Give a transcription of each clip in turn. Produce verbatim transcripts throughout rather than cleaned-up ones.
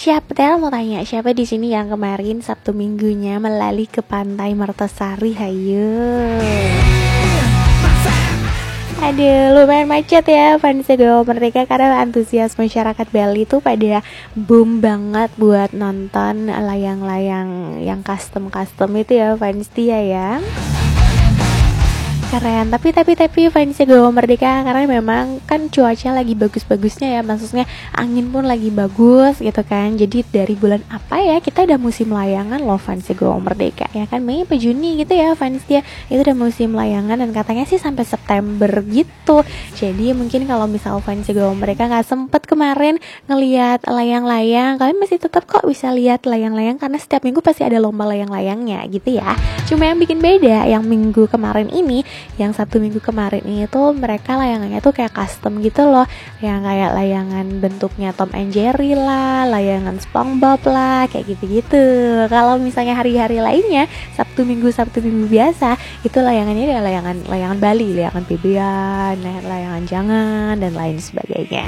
Siapa mau tanya siapa di sini yang kemarin Sabtu minggunya melalui ke pantai Mertasari? Hayo. Aduh, lumayan macet ya fans Go Merdeka karena antusias masyarakat Bali tuh pada boom banget buat nonton layang-layang yang custom-custom itu ya fans dia ya. Keren, tapi tapi tapi fans Go Merdeka karena memang kan cuaca lagi bagus-bagusnya ya, maksudnya angin pun lagi bagus gitu kan. Jadi dari bulan apa ya kita udah musim layangan loh fans Go Merdeka ya kan, Mei apa Juni gitu ya fans dia itu udah musim layangan dan katanya sih sampai September gitu. Jadi mungkin kalau misal fans Go Merdeka nggak sempet kemarin ngelihat layang-layang, kalian masih tetap kok bisa lihat layang-layang karena setiap minggu pasti ada lomba layang-layangnya gitu ya. Cuma yang bikin beda yang minggu kemarin ini, yang Sabtu minggu kemarin ini tuh mereka layangannya tuh kayak custom gitu loh, yang kayak layangan bentuknya Tom and Jerry lah, layangan SpongeBob lah, kayak gitu-gitu. Kalau misalnya hari-hari lainnya Sabtu minggu Sabtu minggu biasa itu layangannya adalah layangan layangan Bali, layangan bebean, layangan jangan dan lain sebagainya.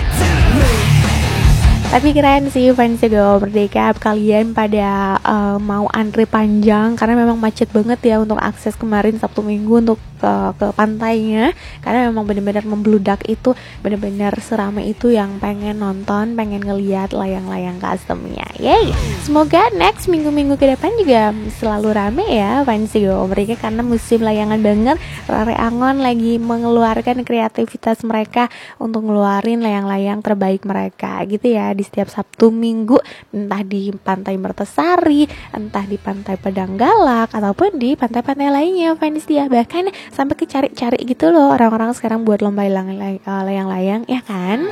Tapi keren sih fans Go Merdeka, kalian pada uh, mau antri panjang karena memang macet banget ya untuk akses kemarin Sabtu Minggu untuk ke, ke pantainya, karena memang benar-benar membludak itu, benar-benar seramai itu yang pengen nonton, pengen ngeliat layang-layang customnya. Yay! Semoga next minggu-minggu ke depan juga selalu rame ya fans Go Merdeka karena musim layangan banget. Rare Angon lagi mengeluarkan kreativitas mereka untuk ngeluarin layang-layang terbaik mereka gitu ya di setiap Sabtu Minggu, entah di Pantai Mertasari, entah di Pantai Padang Galak ataupun di pantai-pantai lainnya fans dia. Bahkan sampai kecari-cari gitu loh orang-orang sekarang buat lomba layang-layang ya kan.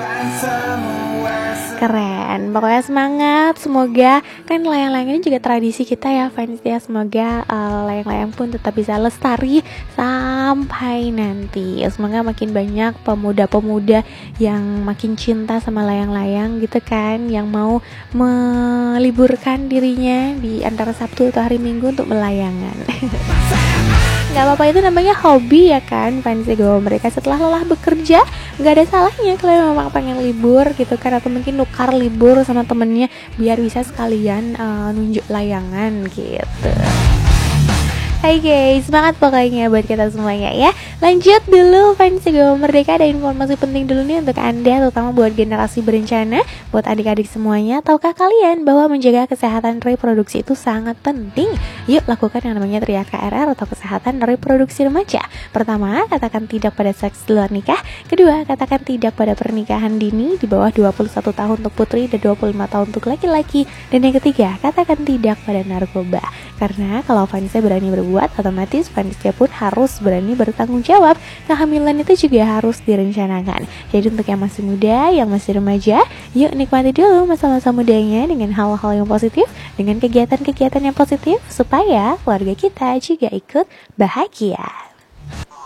Keren, pokoknya semangat. Semoga kan layang-layang ini juga tradisi kita ya fans dia. Semoga uh, layang-layang pun tetap bisa lestari sampai nanti. Semoga makin banyak pemuda-pemuda yang makin cinta sama layang-layang gitu kan, yang mau meliburkan dirinya di antara Sabtu atau hari Minggu untuk melayangan. Gak apa-apa, itu namanya hobi ya kan fans Go Merdeka. Setelah lelah bekerja gak ada salahnya kalau memang pengen libur gitu kan, atau mungkin nukar libur sama temennya biar bisa sekalian uh, nunjuk layangan gitu. Hai guys, semangat pokoknya buat kita semuanya ya. Lanjut dulu fans Go Merdeka, ada informasi penting dulu nih untuk Anda, terutama buat generasi berencana, buat adik-adik semuanya. Tahukah kalian bahwa menjaga kesehatan reproduksi itu sangat penting? Yuk lakukan yang namanya Triad K R R atau kesehatan reproduksi remaja. Pertama, katakan tidak pada seks di luar nikah. Kedua, katakan tidak pada pernikahan dini di bawah dua puluh satu tahun untuk putri dan dua puluh lima tahun untuk laki-laki. Dan yang ketiga, katakan tidak pada narkoba. Karena kalau fansnya berani berbuat, otomatis fansnya pun harus berani bertanggung jawab. Kehamilan itu juga harus direncanakan. Jadi untuk yang masih muda, yang masih remaja, yuk nikmati dulu masa-masa mudanya dengan hal-hal yang positif, dengan kegiatan-kegiatan yang positif, supaya keluarga kita juga ikut bahagia.